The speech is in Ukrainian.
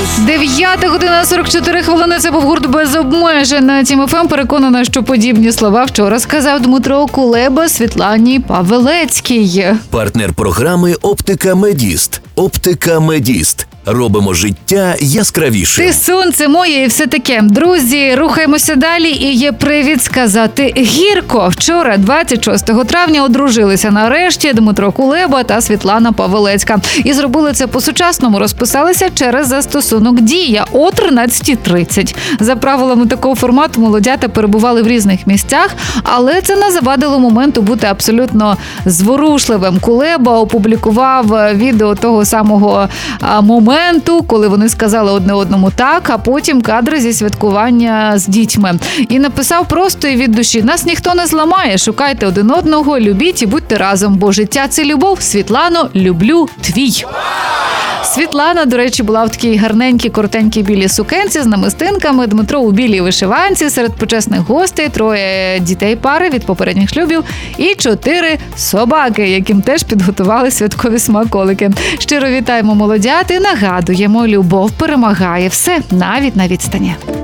9 година 44 хвилини. Це був гурт «Без обмежень» на Тім ФМ. Переконана, що подібні слова вчора сказав Дмитро Кулеба Світлані Павелецькій. Партнер програми «Оптика Медіст». «Оптика Медіст». Робимо життя яскравішим. Ти сонце моє і все таке. Друзі, рухаємося далі і є привід сказати гірко. Вчора, 26 травня, одружилися нарешті Дмитро Кулеба та Світлана Павелецька. І зробили це по-сучасному, розписалися через застосунок «Дія» о 13:30. За правилами такого формату молодята перебували в різних місцях, але це не завадило моменту бути абсолютно зворушливим. Кулеба опублікував відео того самого моменту, коли вони сказали одне одному так, а потім кадри зі святкування з дітьми. І написав просто і від душі: «Нас ніхто не зламає, шукайте один одного, любіть і будьте разом, бо життя – це любов. Світлано, люблю, твій». Світлана, до речі, була в такій гарненькій, коротенькій білій сукенці з намистинками, Дмитро у білій вишиванці, серед почесних гостей 3 дітей пари від попередніх шлюбів і 4 собаки, яким теж підготували святкові смаколики. Щиро вітаємо молодят і нагадуємо, любов перемагає все, навіть на відстані.